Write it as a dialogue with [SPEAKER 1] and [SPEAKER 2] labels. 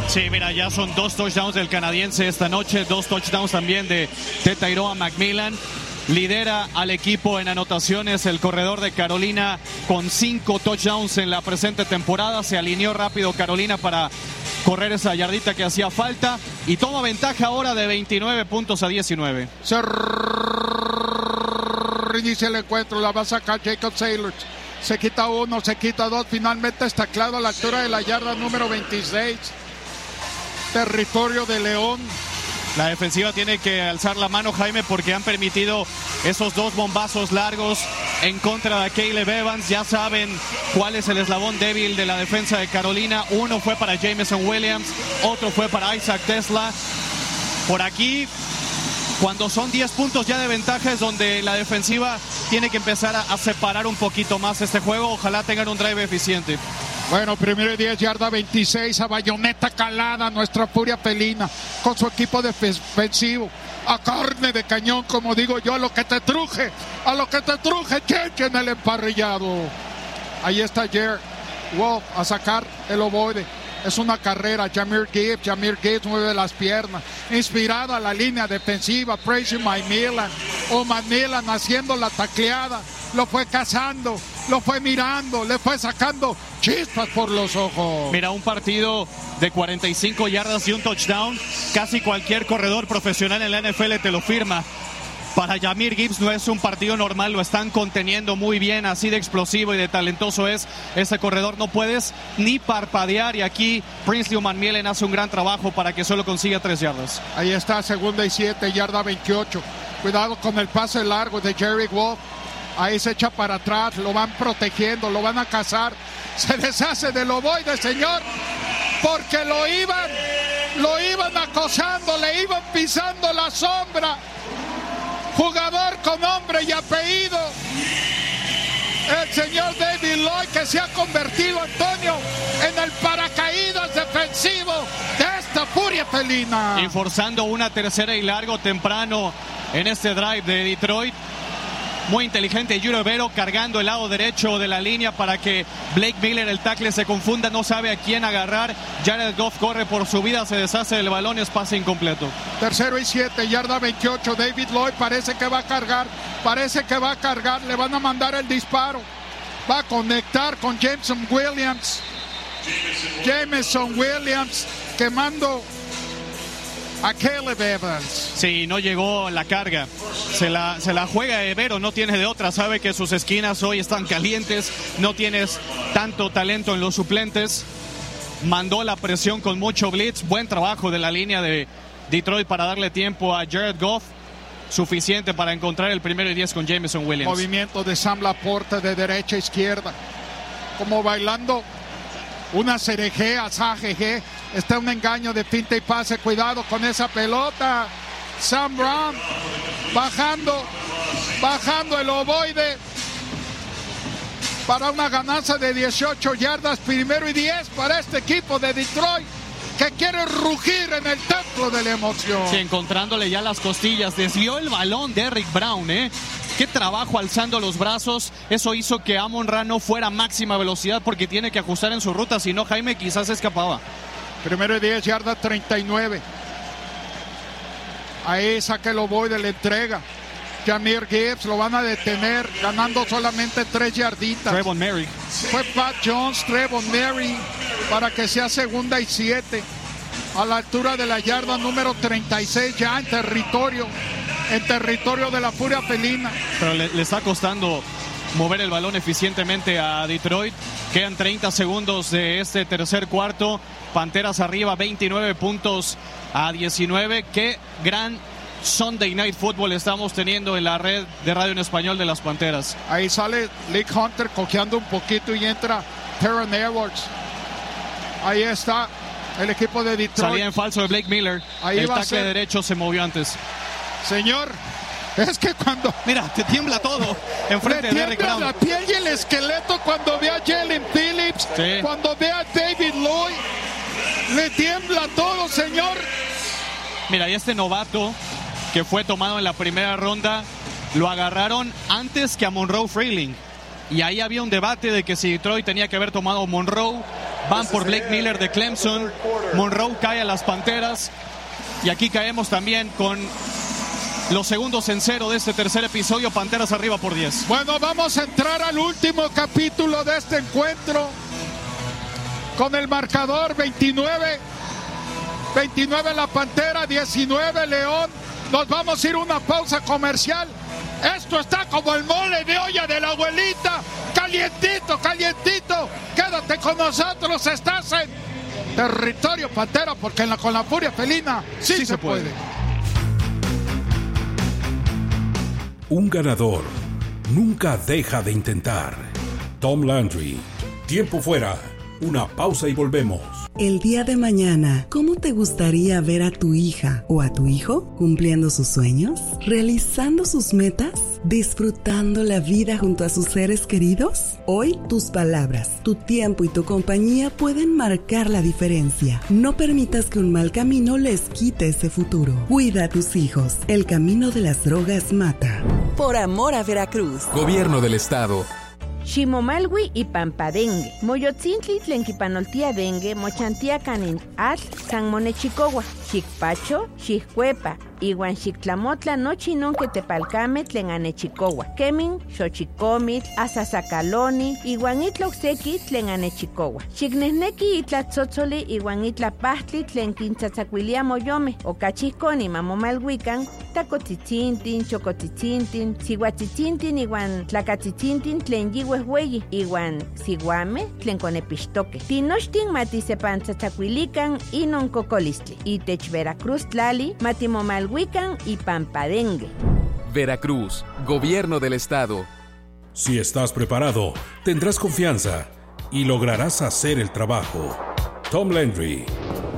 [SPEAKER 1] Sí, mira, ya son 2 touchdowns del canadiense esta noche, 2 touchdowns también de Tyrone McMillan. Lidera al equipo en anotaciones el corredor de Carolina con 5 touchdowns en la presente temporada. Se alineó rápido Carolina para correr esa yardita que hacía falta y toma ventaja ahora de 29 puntos a 19.
[SPEAKER 2] Se reinicia el encuentro, la va a sacar Jacob Sailors. Se quita 1, se quita 2, finalmente está taclado a la altura de la yarda número 26. Territorio de León.
[SPEAKER 1] La defensiva tiene que alzar la mano, Jaime, porque han permitido esos 2 bombazos largos en contra de Caleb Evans. Ya saben cuál es el eslabón débil de la defensa de Carolina. Uno fue para Jameson Williams, otro fue para Isaac Tesla. Por aquí, cuando son 10 puntos ya de ventaja, es donde la defensiva tiene que empezar a separar un poquito más este juego. Ojalá tengan un drive eficiente.
[SPEAKER 2] Bueno, primero y 10, yarda 26, a bayoneta calada, nuestra furia felina, con su equipo defensivo, a carne de cañón, como digo yo, a lo que te truje, cheche en el emparrillado. Ahí está Jared Wolf a sacar el ovoide. Es una carrera, Jahmyr Gibbs mueve las piernas, inspirada a la línea defensiva, Tracy McMillan, o McMillan haciendo la tacleada, lo fue cazando, lo fue mirando, le fue sacando chispas por los ojos.
[SPEAKER 1] Mira, un partido de 45 yardas y un touchdown, casi cualquier corredor profesional en la NFL te lo firma. Para Jahmyr Gibbs no es un partido normal, lo están conteniendo muy bien, así de explosivo y de talentoso es ese corredor, no puedes ni parpadear y aquí Princely McMillan hace un gran trabajo para que solo consiga 3 yardas.
[SPEAKER 2] Ahí está, 2ª y 7, yarda 28. Cuidado con el pase largo de Jared Wolf. Ahí se echa para atrás, lo van protegiendo, lo van a cazar. Se deshace del ovoide, señor, porque lo iban acosando, le iban pisando la sombra. Jugador con nombre y apellido, el señor David Lloyd, que se ha convertido, Antonio, en el paracaídas defensivo de esta furia felina.
[SPEAKER 1] Y forzando una 3ª y largo temprano en este drive de Detroit. Muy inteligente Yuri Vero cargando el lado derecho de la línea para que Blake Miller, el tackle, se confunda, no sabe a quién agarrar. Jared Goff corre por su vida, se deshace del balón, es pase incompleto.
[SPEAKER 2] 3º y 7, yarda 28. David Lloyd parece que va a cargar, le van a mandar el disparo. Va a conectar con Jameson Williams, quemando a Caleb Evans.
[SPEAKER 1] Sí, no llegó la carga. Se la juega Evero, no tiene de otra. Sabe que sus esquinas hoy están calientes. No tienes tanto talento en los suplentes. Mandó la presión con mucho blitz. Buen trabajo de la línea de Detroit para darle tiempo a Jared Goff. Suficiente para encontrar el 1º y 10 con Jameson Williams.
[SPEAKER 2] Movimiento de Sam Laporte de derecha a izquierda. Como bailando una cerejea, sajeje. Está un engaño de finta y pase. Cuidado con esa pelota. Sam Brown bajando el ovoide para una ganancia de 18 yardas. 1º y 10 para este equipo de Detroit que quiere rugir en el templo de la emoción.
[SPEAKER 1] Sí, encontrándole ya las costillas. Desvió el balón de Eric Brown, Qué trabajo alzando los brazos. Eso hizo que Amon-Ra no fuera a máxima velocidad porque tiene que ajustar en su ruta. Si no, Jaime quizás escapaba.
[SPEAKER 2] 1º y 10, yarda 39. Ahí saca el ovoide, le entrega. Jahmyr Gibbs, lo van a detener, ganando solamente 3 yarditas.
[SPEAKER 1] Trevon Merrick.
[SPEAKER 2] Fue Pat Jones, Trevon Merrick, para que sea 2ª y 7. A la altura de la yarda número 36, ya en territorio de la furia felina.
[SPEAKER 1] Pero le está costando mover el balón eficientemente a Detroit. Quedan 30 segundos de este tercer cuarto. Panteras arriba, 29 puntos a 19. Qué gran Sunday Night Football estamos teniendo en la red de radio en español de las Panteras.
[SPEAKER 2] Ahí sale Nick Hunter cojeando un poquito y entra Terran Edwards. Ahí está el equipo de Detroit.
[SPEAKER 1] Salía en falso de Blake Miller.
[SPEAKER 2] Ahí
[SPEAKER 1] el tackle derecho se movió antes.
[SPEAKER 2] Señor, es que cuando...
[SPEAKER 1] Mira, te tiembla todo enfrente de Eric Brown.
[SPEAKER 2] La piel y el esqueleto cuando ve a Jalen Phillips,
[SPEAKER 1] sí.
[SPEAKER 2] Cuando ve a David Lloyd, le tiembla todo, señor.
[SPEAKER 1] Mira, y este novato que fue tomado en la primera ronda, lo agarraron antes que a Monroe Freeling. Y ahí había un debate de que si Detroit tenía que haber tomado a Monroe van por Blake Miller de Clemson. Monroe cae a las Panteras. Y aquí caemos también con los segundos en cero de este tercer episodio. Panteras arriba por 10.
[SPEAKER 2] Bueno, vamos a entrar al último capítulo de este encuentro con el marcador 29 la Pantera, 19 León. Nos vamos a ir a una pausa comercial. Esto está como el mole de olla de la abuelita, calientito, calientito. Quédate con nosotros, estás en territorio Pantera, porque con la furia felina sí se puede.
[SPEAKER 3] Un ganador nunca deja de intentar. Tom Landry. Tiempo fuera. Una pausa y volvemos.
[SPEAKER 4] El día de mañana, ¿cómo te gustaría ver a tu hija o a tu hijo cumpliendo sus sueños? ¿Realizando sus metas? ¿Disfrutando la vida junto a sus seres queridos? Hoy, tus palabras, tu tiempo y tu compañía pueden marcar la diferencia. No permitas que un mal camino les quite ese futuro. Cuida a tus hijos. El camino de las drogas mata. Por amor a Veracruz.
[SPEAKER 5] Gobierno del Estado.
[SPEAKER 6] Ximomalwi y Pampadengue. Moyotzintli tlenquipanoltia dengue, mochantia canin atl, san monechicowa, xicpacho, xiccuepa, iwan xictlamotla nochi non que tepalcame tlen anechicowa. Kemin, xochicomit, asasacaloni, iwan itloxeki tlen anechicowa. Xicnehneki itlatzotzoli iwan itlapahtli tlen quintzatzacuilia moyome, okachihconi mamomalhuican, tacotzitzinttin, chocotzitzinttin, sihuatzitzinttin iwan tlacatzitzinttin tlen yihuehueyi, iwan siguame tlen conepixtoque. Tinochtin matisepantzatzacuilican inon cocolistli. Itech Veracruz tlali matimomalhuican y Pampadengue.
[SPEAKER 5] Veracruz, Gobierno del Estado.
[SPEAKER 3] Si estás preparado, tendrás confianza y lograrás hacer el trabajo. Tom Landry.